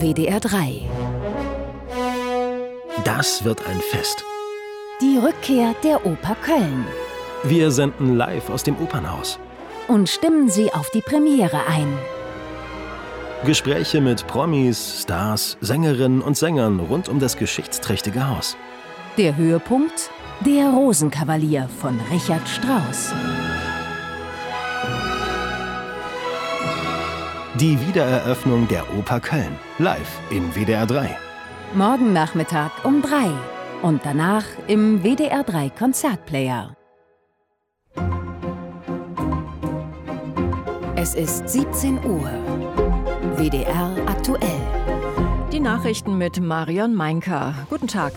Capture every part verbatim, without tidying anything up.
W D R drei. Das wird ein Fest. Die Rückkehr der Oper Köln. Wir senden live aus dem Opernhaus. Und stimmen Sie auf die Premiere ein. Gespräche mit Promis, Stars, Sängerinnen und Sängern rund um das geschichtsträchtige Haus. Der Höhepunkt: Der Rosenkavalier von Richard Strauss. Die Wiedereröffnung der Oper Köln. Live in W D R drei. Morgen Nachmittag um drei. Und danach im W D R drei Konzertplayer. Es ist siebzehn Uhr. W D R aktuell. Die Nachrichten mit Marion Meinker. Guten Tag.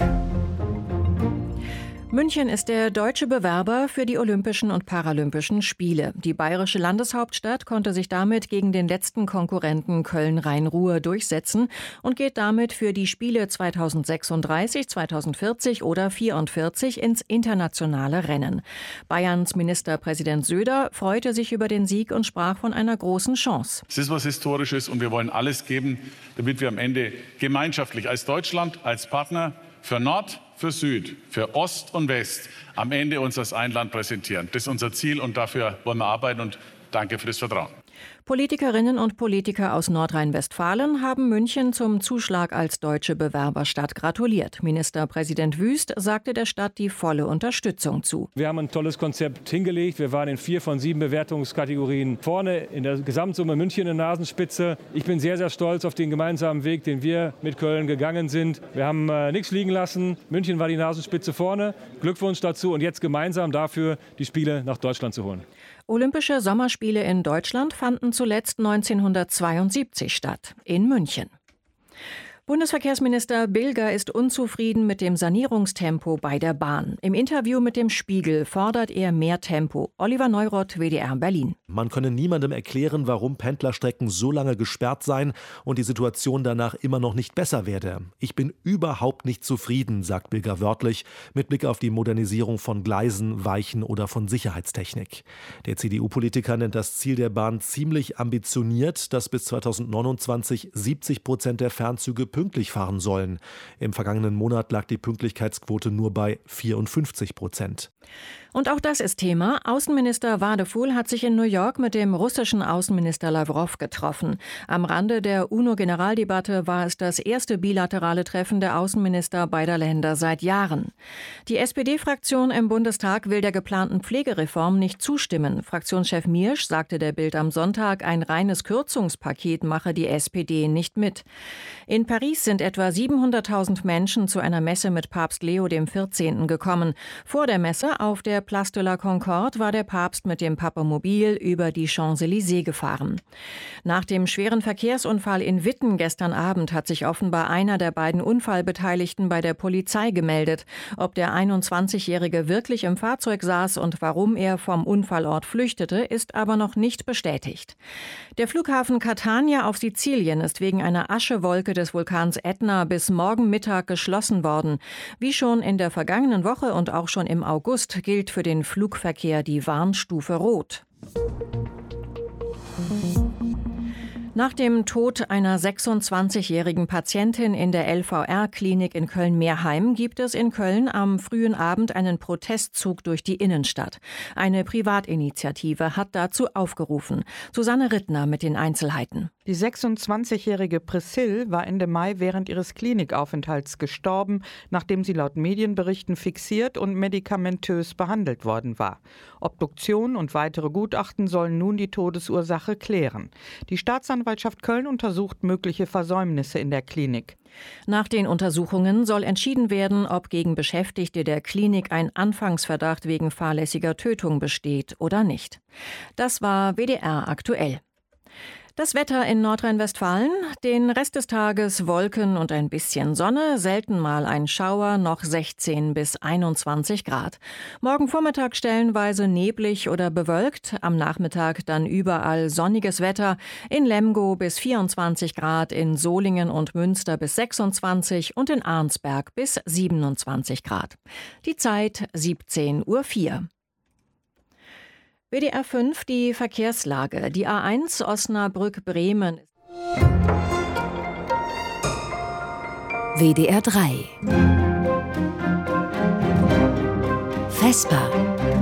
München ist der deutsche Bewerber für die Olympischen und Paralympischen Spiele. Die bayerische Landeshauptstadt konnte sich damit gegen den letzten Konkurrenten Köln-Rhein-Ruhr durchsetzen und geht damit für die Spiele zweitausendsechsunddreißig, zweitausendvierzig oder vierundvierzig ins internationale Rennen. Bayerns Ministerpräsident Söder freute sich über den Sieg und sprach von einer großen Chance. Es ist was Historisches und wir wollen alles geben, damit wir am Ende gemeinschaftlich als Deutschland, als Partner für Nord, für Süd, für Ost und West am Ende uns als ein Land präsentieren. Das ist unser Ziel und dafür wollen wir arbeiten und danke für das Vertrauen. Politikerinnen und Politiker aus Nordrhein-Westfalen haben München zum Zuschlag als deutsche Bewerberstadt gratuliert. Ministerpräsident Wüst sagte der Stadt die volle Unterstützung zu. Wir haben ein tolles Konzept hingelegt. Wir waren in vier von sieben Bewertungskategorien vorne, in der Gesamtsumme München eine Nasenspitze. Ich bin sehr, sehr stolz auf den gemeinsamen Weg, den wir mit Köln gegangen sind. Wir haben äh, nichts liegen lassen. München war die Nasenspitze vorne. Glückwunsch dazu und jetzt gemeinsam dafür, die Spiele nach Deutschland zu holen. Olympische Sommerspiele in Deutschland fanden zuletzt neunzehnhundertzweiundsiebzig statt, in München. Bundesverkehrsminister Bilger ist unzufrieden mit dem Sanierungstempo bei der Bahn. Im Interview mit dem Spiegel fordert er mehr Tempo. Oliver Neuroth, W D R Berlin. Man könne niemandem erklären, warum Pendlerstrecken so lange gesperrt seien und die Situation danach immer noch nicht besser werde. Ich bin überhaupt nicht zufrieden, sagt Bilger wörtlich, mit Blick auf die Modernisierung von Gleisen, Weichen oder von Sicherheitstechnik. Der C D U-Politiker nennt das Ziel der Bahn ziemlich ambitioniert, dass bis zweitausendneunundzwanzig siebzig Prozent der Fernzüge pünktlich fahren sollen. Im vergangenen Monat lag die Pünktlichkeitsquote nur bei vierundfünfzig Prozent. Und auch das ist Thema. Außenminister Wadephul hat sich in New York mit dem russischen Außenminister Lawrow getroffen. Am Rande der UNO-Generaldebatte war es das erste bilaterale Treffen der Außenminister beider Länder seit Jahren. Die S P D-Fraktion im Bundestag will der geplanten Pflegereform nicht zustimmen. Fraktionschef Miersch sagte der Bild am Sonntag, ein reines Kürzungspaket mache die S P D nicht mit. In Paris sind etwa siebenhunderttausend Menschen zu einer Messe mit Papst Leo der vierzehnten gekommen. Vor der Messe auf der Place de la Concorde war der Papst mit dem Papamobil über die Champs-Élysées gefahren. Nach dem schweren Verkehrsunfall in Witten gestern Abend hat sich offenbar einer der beiden Unfallbeteiligten bei der Polizei gemeldet. Ob der einundzwanzigjährige wirklich im Fahrzeug saß und warum er vom Unfallort flüchtete, ist aber noch nicht bestätigt. Der Flughafen Catania auf Sizilien ist wegen einer Aschewolke des Vulkans Ätna bis morgen Mittag geschlossen worden. Wie schon in der vergangenen Woche und auch schon im August gilt für den Flugverkehr die Warnstufe Rot. Nach dem Tod einer sechsundzwanzigjährigen Patientin in der L V R-Klinik in Köln-Meerheim gibt es in Köln am frühen Abend einen Protestzug durch die Innenstadt. Eine Privatinitiative hat dazu aufgerufen. Susanne Rittner mit den Einzelheiten. Die sechsundzwanzigjährige Priscille war Ende Mai während ihres Klinikaufenthalts gestorben, nachdem sie laut Medienberichten fixiert und medikamentös behandelt worden war. Obduktion und weitere Gutachten sollen nun die Todesursache klären. Die Staatsanwaltschaft Köln untersucht mögliche Versäumnisse in der Klinik. Nach den Untersuchungen soll entschieden werden, ob gegen Beschäftigte der Klinik ein Anfangsverdacht wegen fahrlässiger Tötung besteht oder nicht. Das war W D R aktuell. Das Wetter in Nordrhein-Westfalen, den Rest des Tages Wolken und ein bisschen Sonne, selten mal ein Schauer, noch sechzehn bis einundzwanzig Grad. Morgen Vormittag stellenweise neblig oder bewölkt, am Nachmittag dann überall sonniges Wetter, in Lemgo bis vierundzwanzig Grad, in Solingen und Münster bis sechsundzwanzig und in Arnsberg bis siebenundzwanzig Grad. Die Zeit siebzehn Uhr vier. W D R fünf, die Verkehrslage. Die A eins Osnabrück-Bremen. W D R drei. Vesper.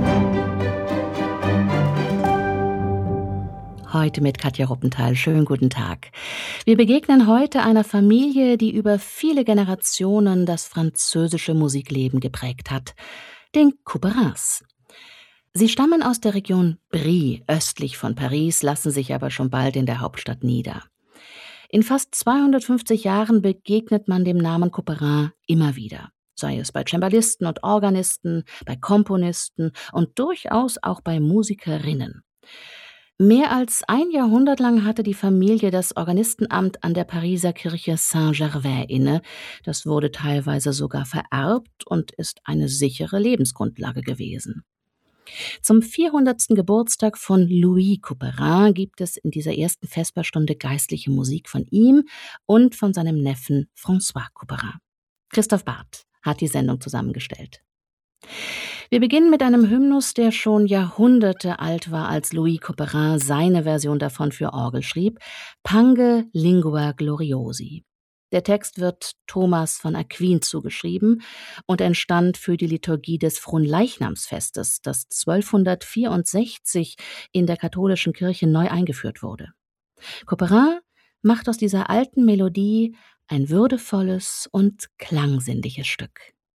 Heute mit Katja Ruppenthal. Schönen guten Tag. Wir begegnen heute einer Familie, die über viele Generationen das französische Musikleben geprägt hat, den Couperins. Sie stammen aus der Region Brie, östlich von Paris, lassen sich aber schon bald in der Hauptstadt nieder. In fast zweihundertfünfzig Jahren begegnet man dem Namen Couperin immer wieder. Sei es bei Cembalisten und Organisten, bei Komponisten und durchaus auch bei Musikerinnen. Mehr als ein Jahrhundert lang hatte die Familie das Organistenamt an der Pariser Kirche Saint-Gervais inne. Das wurde teilweise sogar vererbt und ist eine sichere Lebensgrundlage gewesen. Zum vierhundertsten Geburtstag von Louis Couperin gibt es in dieser ersten Vesperstunde geistliche Musik von ihm und von seinem Neffen François Couperin. Christoph Barth hat die Sendung zusammengestellt. Wir beginnen mit einem Hymnus, der schon Jahrhunderte alt war, als Louis Couperin seine Version davon für Orgel schrieb, Pange Lingua Gloriosi. Der Text wird Thomas von Aquin zugeschrieben und entstand für die Liturgie des Fronleichnamsfestes, das zwölfhundertvierundsechzig in der katholischen Kirche neu eingeführt wurde. Couperin macht aus dieser alten Melodie ein würdevolles und klangsinnliches Stück.